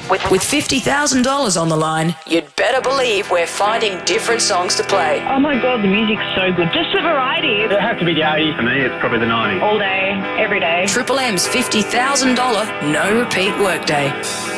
With $50,000 on the line, you'd better believe we're finding different songs to play. Oh my God, the music's so good. Just the variety. It has to be the 80s. For me, it's probably the 90s. All day, every day. Triple M's $50,000 no repeat workday.